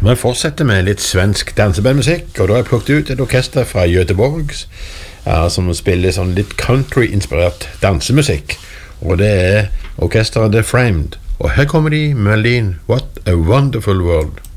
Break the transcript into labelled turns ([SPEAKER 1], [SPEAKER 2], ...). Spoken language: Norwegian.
[SPEAKER 1] Vi fortsetter med litt svensk dansebandmusikk, og da har jeg plukket ut et orkester fra Göteborg som spiller sånn litt country-inspirert dansemusikk, og det er orkesteret The Framed. Og her kommer de med Marlene, What a Wonderful World.